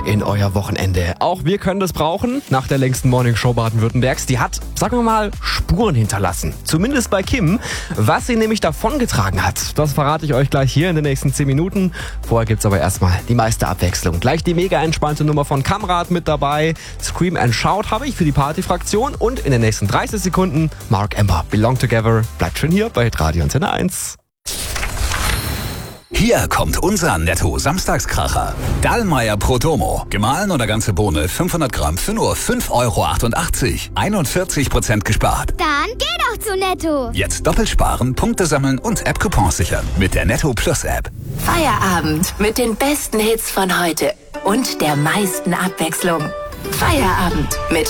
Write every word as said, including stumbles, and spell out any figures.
gut in euer Wochenende. Auch wir können das brauchen. Nach der längsten Morningshow Baden-Württembergs, die hat, sagen wir mal, Spuren hinterlassen. Zumindest bei Kim. Was sie nämlich davongetragen hat, das verrate ich euch gleich hier in den nächsten zehn Minuten. Vorher gibt's aber erstmal die meiste Abwechslung. Gleich die mega entspannte Nummer von Kamrat mit dabei. Scream and Shout habe ich für die Partyfraktion. Und in den nächsten dreißig Sekunden Mark Ember, Belong Together. Bleibt schön hier bei Radio Antenne eins. Hier kommt unser Netto-Samstagskracher. Dallmayr Pro Domo. Gemahlen oder ganze Bohne fünfhundert Gramm für nur fünf Euro achtundachtzig. einundvierzig Prozent gespart. Dann geh doch zu Netto. Jetzt doppelt sparen, Punkte sammeln und App-Coupons sichern. Mit der Netto Plus App. Feierabend mit den besten Hits von heute und der meisten Abwechslung. Feierabend mit